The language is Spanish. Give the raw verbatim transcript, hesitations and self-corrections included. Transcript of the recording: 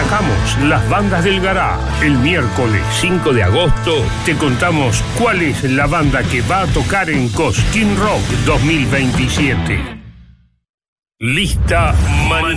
Destacamos las bandas del Gará. El miércoles cinco de agosto te contamos cuál es la banda que va a tocar en Cosquín Rock dos mil veintisiete. Lista Man